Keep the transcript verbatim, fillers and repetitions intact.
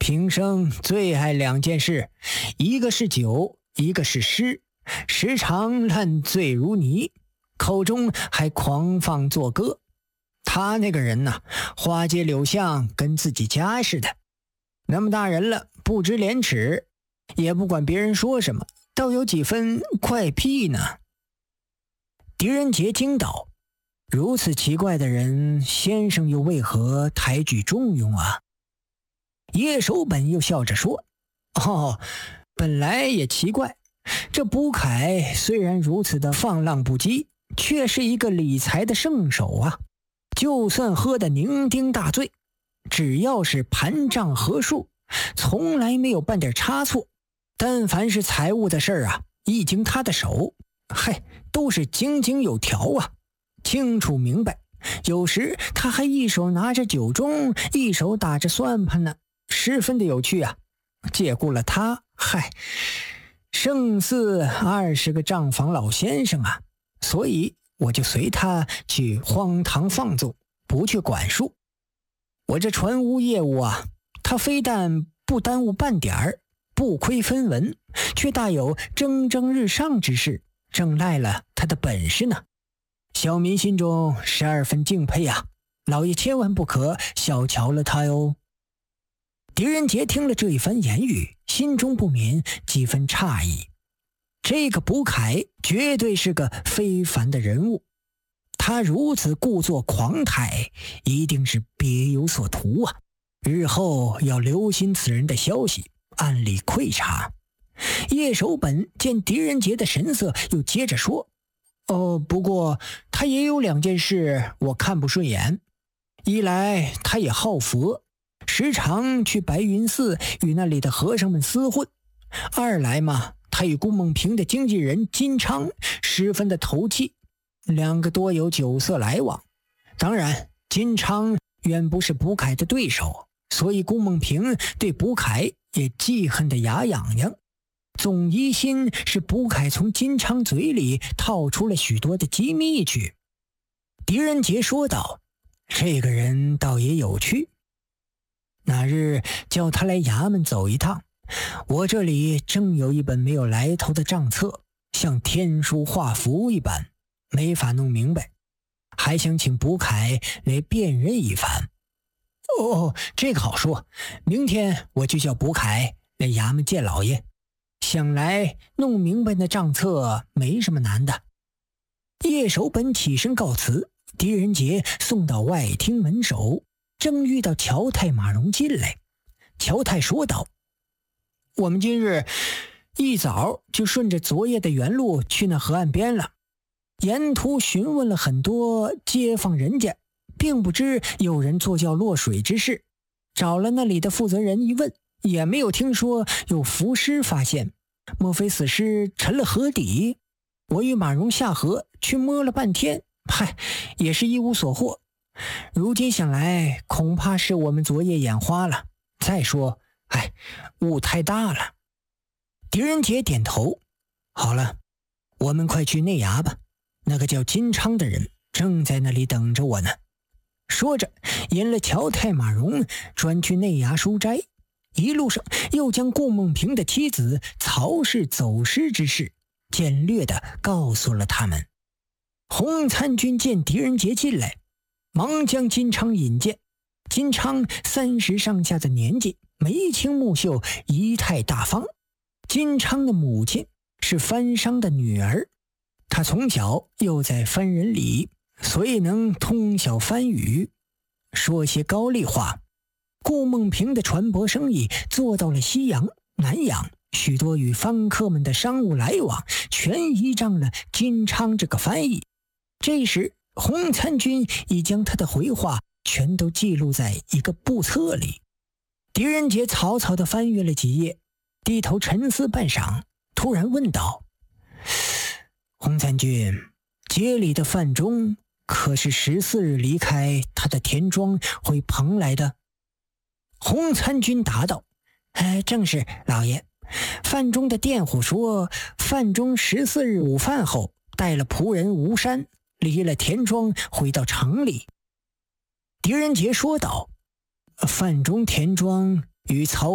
平生最爱两件事，一个是酒，一个是诗，时常烂醉如泥，口中还狂放作歌。他那个人呐、啊，花街柳巷跟自己家似的，那么大人了，不知廉耻，也不管别人说什么，倒有几分怪癖呢。狄仁杰惊道：如此奇怪的人，先生又为何抬举重用啊？叶守本又笑着说：哦，本来也奇怪，这卜凯虽然如此的放浪不羁，却是一个理财的圣手啊。就算喝得酩酊大醉，只要是盘账合数，从来没有半点差错。但凡是财务的事儿啊，一经他的手，嗨，都是井井有条啊，清楚明白。有时他还一手拿着酒盅，一手打着算盘呢，十分的有趣啊。借顾了他，嗨，胜似二十个账房老先生啊。所以我就随他去荒唐放纵，不去管束。我这船屋业务啊，他非但不耽误半点儿，不亏分文，却大有蒸蒸日上之势，正赖了他的本事呢。小民心中十二分敬佩啊，老爷千万不可小瞧了他哟。狄仁杰听了这一番言语，心中不免几分诧异。这个卜凯绝对是个非凡的人物，他如此故作狂态，一定是别有所图啊。日后要留心此人的消息，暗里窥察。叶守本见狄仁杰的神色，又接着说：哦，不过他也有两件事我看不顺眼。一来他也好佛，时常去白云寺与那里的和尚们厮混；二来嘛，他与顾梦平的经纪人金昌十分的投契，两个多有酒色来往。当然金昌远不是卜凯的对手，所以顾梦平对卜凯也记恨得牙痒痒，总疑心是卜凯从金昌嘴里套出了许多的机密去。狄仁杰说道：这个人倒也有趣，哪日叫他来衙门走一趟，我这里正有一本没有来头的账册，像天书画符一般，没法弄明白，还想请卜凯来辨认一番。哦，这个好说，明天我就叫卜凯来衙门见老爷，想来弄明白那账册没什么难的。叶守本起身告辞，狄仁杰送到外厅门首，正遇到乔太马荣进来。乔太说道：我们今日一早就顺着昨夜的原路去那河岸边了，沿途询问了很多街坊人家，并不知有人坐轿落水之事，找了那里的负责人一问，也没有听说有浮尸发现，莫非死尸沉了河底？我与马荣下河去摸了半天，嗨，也是一无所获。如今想来，恐怕是我们昨夜眼花了。再说，哎，雾太大了。狄仁杰点头：好了，我们快去内衙吧，那个叫金昌的人正在那里等着我呢。说着引了乔太马荣专去内衙书斋，一路上又将顾梦平的妻子曹氏走失之事简略地告诉了他们。洪参军见狄仁杰进来，忙将金昌引荐。金昌三十上下的年纪，眉清目秀，仪态大方。金昌的母亲是番商的女儿，她从小又在番人里，所以能通晓番语，说些高丽话。顾梦平的船舶生意做到了西洋、南洋，许多与番客们的商务来往全依仗了金昌这个翻译。这时洪参军已将他的回话全都记录在一个簿册里。狄仁杰草草地翻阅了几页，低头沉思半晌，突然问道：洪参军，街里的范中可是十四日离开他的田庄回蓬来的？洪参军答道：哎，正是，老爷。范中的佃户说，范中十四日午饭后带了仆人吴山离了田庄回到城里。狄仁杰说道：范中田庄与曹